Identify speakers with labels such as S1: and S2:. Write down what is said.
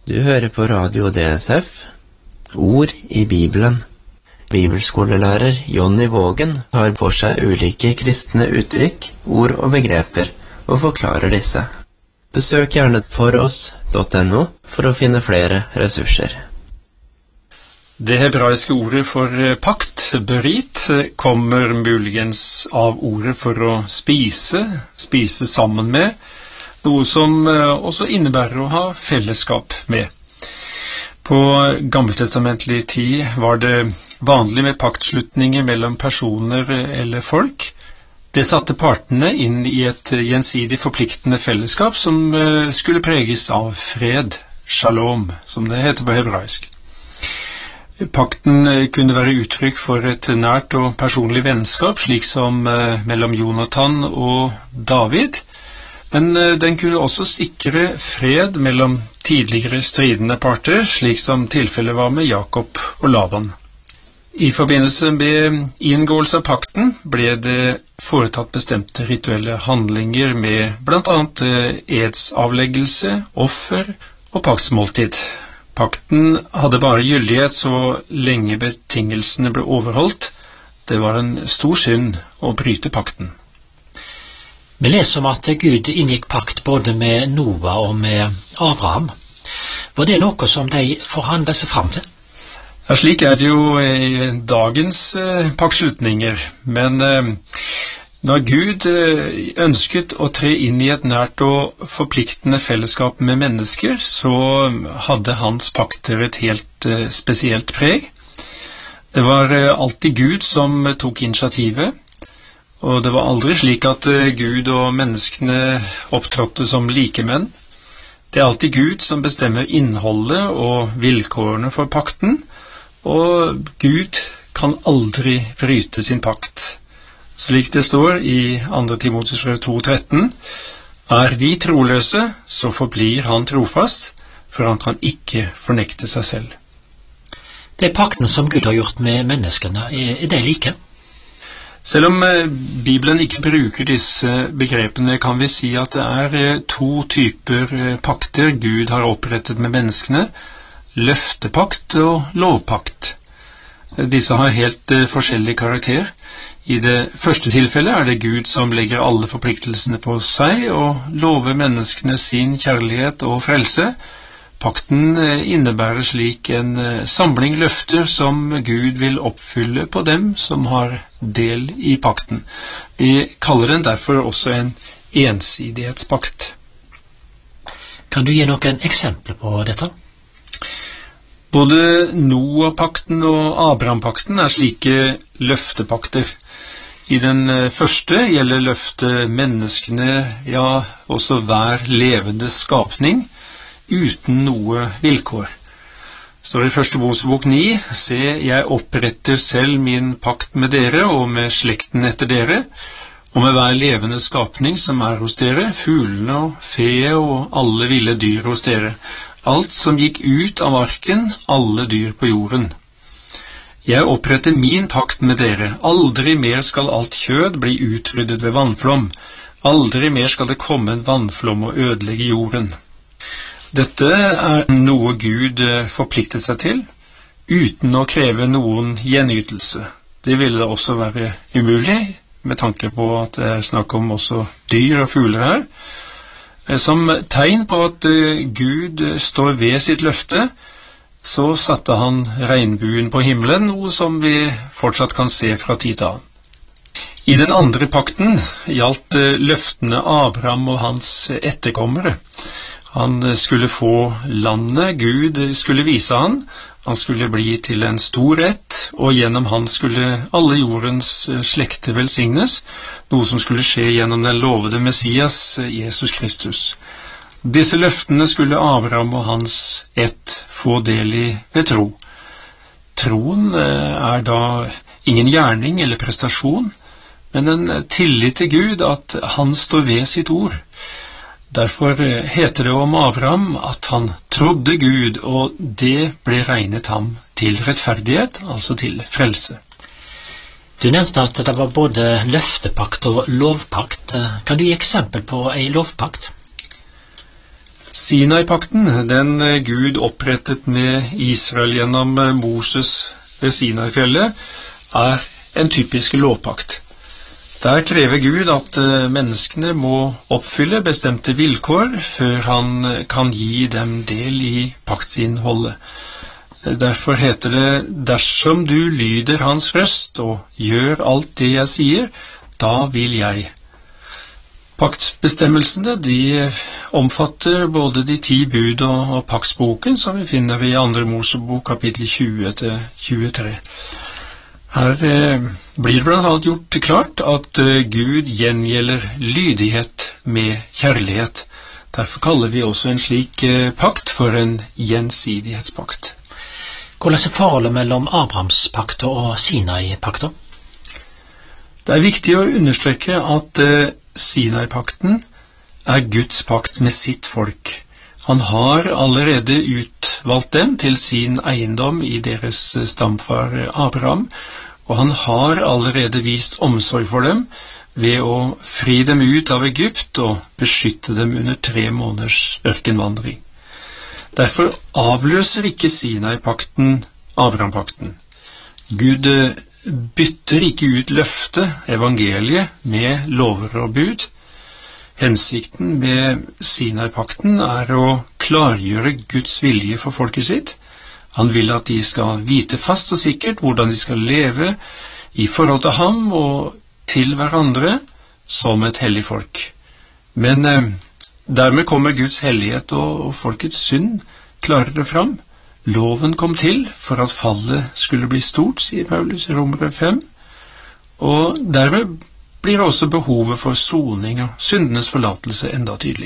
S1: Du hører på Radio DSF, Ord i Bibelen. Bibelskolelærer Jonny Vågen tar for seg ulike kristne uttrykk, ord og begreper, og forklarer disse. Besøk gjerne foross.no for å finne flere ressurser.
S2: Det hebraiske ordet for pakt, berit, kommer muligens av ordet for å spise sammen med, noe som også innebærer å ha fellesskap med. På gammeltestamentlig tid var det vanlig med paktslutninger mellom personer eller folk. Det satte partene inn i et gjensidig forpliktende fellesskap som skulle preges av fred, shalom, som det heter på hebraisk. Pakten kunne være uttrykk for et nært og personlig vennskap, slik som mellom Jonathan og David, men den kunne også sikre fred mellom tidligere stridende parter, slik som tilfellet var med Jakob og Laban. I forbindelse med inngåelse av pakten ble det foretatt bestemte rituelle handlinger med blant annet edsavleggelse, offer og paktsmåltid. Pakten hadde bare gyldighet så lenge betingelsene ble overholdt. Det var en stor synd å bryte pakten.
S3: Vi leser om at Gud inngikk pakt både med Noah og med Abraham. Var det noe som de forhandlet seg fram til?
S2: Ja, slik er det jo i dagens paktslutninger, men når Gud ønsket å tre inn i et nært og forpliktende fellesskap med mennesker, så hadde hans pakter et helt spesielt preg. Det var alltid Gud som tok initiativet, og det var aldri slik at Gud og menneskene opptrådte som likemenn. Det er alltid Gud som bestemmer innholdet og vilkårene for pakten, og Gud kan aldri bryte sin pakt. Slik det står i 2. Timotheus brev 2,13, er vi troløse, så forblir han trofast, for han kan ikke fornekte seg selv.
S3: De paktene som Gud har gjort med menneskene, er de like?
S2: Selv om Bibelen ikke bruker disse begrepene, kan vi si at det er to typer pakter Gud har opprettet med menneskene, løftepakt og lovpakt. Disse har helt forskjellig karakter. I det første tilfellet er det Gud som legger alle forpliktelsene på seg og lover menneskene sin kjærlighet og frelse. Pakten innebærer slik en samling løfter som Gud vil oppfylle på dem som har del i pakten. Vi kaller den derfor også en ensidighetspakt.
S3: Kan du gi noen eksempler på dette?
S2: Både Noah-pakten og Abraham-pakten er slike løftepakter. I den første gjelder løftet menneskene, ja, også hver levende skapning, uten noe vilkår. Står i 1. Mosebok 9, se, jeg oppretter selv min pakt med dere og med slekten etter dere, og med hver levende skapning som er hos dere, fuglene og fe og alle ville dyr hos dere, alt som gikk ut av arken, alle dyr på jorden. Jeg oppretter min pakt med dere, aldri mer skal alt kjød bli utryddet ved vannflom, aldri mer skal det komme en vannflom og ødelegge jorden. Dette er noe Gud forpliktet seg til, uten å kreve noen gjenytelse. Det ville da også være umulig, med tanke på at det er snakk om også dyr og fugler her. Som tegn på at Gud står ved sitt løfte, så satte han regnbuen på himmelen, noe som vi fortsatt kan se fra tid til annen. I den andre pakten gjaldt løftene Abraham og hans etterkommere. Han skulle få landet Gud skulle vise han skulle bli til en stor ett, og gjennom han skulle alle jordens slekter velsignes, noe som skulle skje gjennom den lovede Messias, Jesus Kristus. Disse løftene skulle Abraham og hans ett få del i ved tro. Troen er da ingen gjerning eller prestasjon, men en tillit til Gud at han står ved sitt ord. Derfor heter det om Abraham at han trodde Gud, og det ble regnet ham til rettferdighet, altså til frelse.
S3: Du nevnte at det var både løftepakt og lovpakt. Kan du gi eksempel på en lovpakt?
S2: Sinai-pakten, den Gud opprettet med Israel gjennom Moses ved Sinai-fjellet, er en typisk lovpakt. Der krever Gud at menneskene må oppfylle bestemte vilkår før han kan gi dem del i paktsinnholdet. Derfor heter det, dersom du lyder hans røst og gjør alt det jeg sier, da vil jeg. Paktbestemmelsene, de omfatter både de 10 bud og paktsboken, som vi finner i 2. Mosebok kapittel 20-23. Her blir det blant annet gjort klart at Gud gjengjelder lydighet med kjærlighet. Derfor kaller vi også en slik pakt for en gjensidighetspakt.
S3: Hvordan er forholdet mellom Abrahamspakter og Sinai-pakter?
S2: Det er viktig å understreke at Sinai-pakten er Guds pakt med sitt folk. Han har allerede utvalgt dem til sin eiendom i deres stamfar Abraham, og han har allerede vist omsorg for dem ved å fri dem ut av Egypt og beskytte dem under 3 måneders ørkenvandring. Derfor avløser ikke Sinai-pakten Abraham-pakten. Gud bytter ikke ut løftet, evangeliet, med lover og bud. Hensikten med Sinai-pakten er å klargjøre Guds vilje for folket sitt. Han vil at de skal vite fast og sikkert hvordan de skal leve i forhold til ham og til hverandre som et hellig folk. Men dermed kommer Guds hellighet og folkets synd klarere fram. Loven kom til for at fallet skulle bli stort, sier Paulus i Romerne 5, og dermed blir også behovet for soning og syndenes forlatelse enda tydeligere.